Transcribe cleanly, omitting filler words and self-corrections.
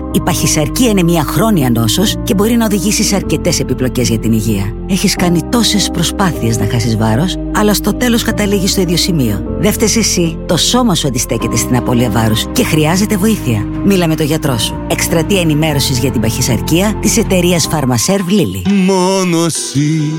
Η παχυσαρκία είναι μια χρόνια νόσος και μπορεί να οδηγήσει σε αρκετές επιπλοκές για την υγεία. Έχεις κάνει τόσες προσπάθειες να χάσεις βάρος, αλλά στο τέλος καταλήγεις στο ίδιο σημείο. Δεν φταίς εσύ, το σώμα σου αντιστέκεται στην απώλεια βάρους και χρειάζεται βοήθεια. Μίλα με τον γιατρό σου. Εκστρατεία ενημέρωσης για την παχυσαρκία της εταιρείας Pharmaserv Lilly. Μόνο εσύ